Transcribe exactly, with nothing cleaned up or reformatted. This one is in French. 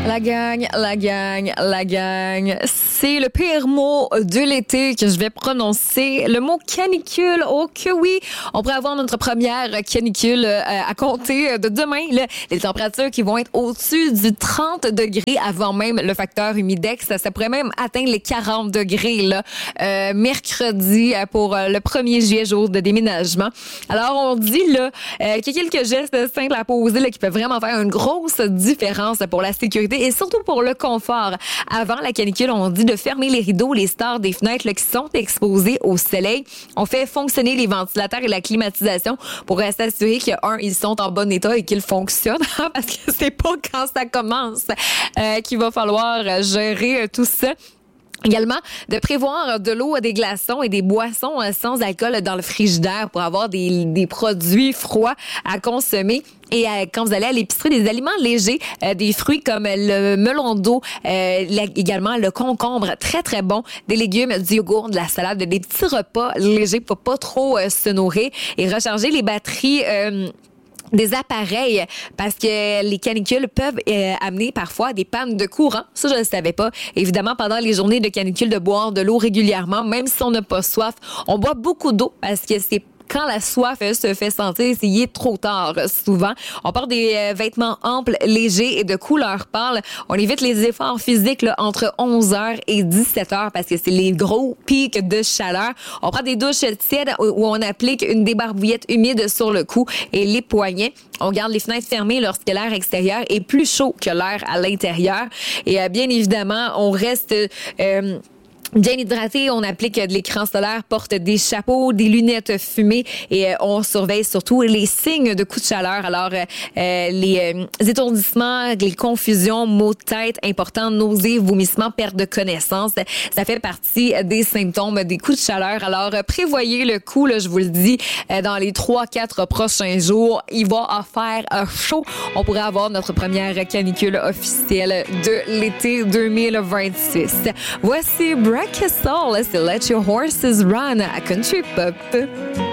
La gang, la gang, la gang, c'est le pire mot de l'été que je vais prononcer, le mot canicule. Oh que oui, on pourrait avoir notre première canicule euh, à compter de demain. Là, les températures qui vont être au-dessus du trente degrés avant même le facteur humidex. Ça, ça pourrait même atteindre les quarante degrés là, euh, mercredi pour le premier juillet, jour de déménagement. Alors, on dit là euh, qu'il y a quelques gestes simples à poser là, qui peuvent vraiment faire une grosse différence pour la sécurité et surtout pour le confort. Avant la canicule, on dit de fermer les rideaux, les stores des fenêtres là, qui sont exposées au soleil. On fait fonctionner les ventilateurs et la climatisation pour s'assurer que, un, ils sont en bon état et qu'ils fonctionnent, parce que c'est pas quand ça commence euh, qu'il va falloir gérer euh, tout ça. Également, de prévoir de l'eau, des glaçons et des boissons sans alcool dans le frigidaire pour avoir des, des produits froids à consommer. Et euh, quand vous allez à l'épicerie, des aliments légers, euh, des fruits comme le melon d'eau, euh, la, également le concombre, très très bon, des légumes, du yogourt, de la salade, des petits repas légers pour pas trop euh, se nourrir et recharger les batteries euh, des appareils, parce que les canicules peuvent euh, amener parfois des pannes de courant. Ça, je ne le savais pas. Évidemment, pendant les journées de canicule, de boire de l'eau régulièrement, même si on n'a pas soif. On boit beaucoup d'eau parce que c'est quand la soif se fait sentir, c'est il est trop tard souvent. On porte des euh, vêtements amples, légers et de couleur pâle. On évite les efforts physiques là, entre onze heures et dix-sept heures parce que c'est les gros pics de chaleur. On prend des douches tièdes où on applique une débarbouillette humide sur le cou et les poignets. On garde les fenêtres fermées lorsque l'air extérieur est plus chaud que l'air à l'intérieur. Et euh, bien évidemment, on reste... Euh, bien hydraté, on applique de l'écran solaire, porte des chapeaux, des lunettes fumées et euh, on surveille surtout les signes de coups de chaleur. Alors, euh, les, euh, les étourdissements, les confusions, maux de tête importants, nausées, vomissements, perte de connaissance, ça fait partie des symptômes des coups de chaleur. Alors, euh, prévoyez le coup, là, je vous le dis, euh, dans les trois quatre prochains jours, il va en faire euh, chaud. On pourrait avoir notre première canicule officielle de l'été deux mille vingt-six. Voici Break Soul, c'est Let Your Horses Run à Country Pop.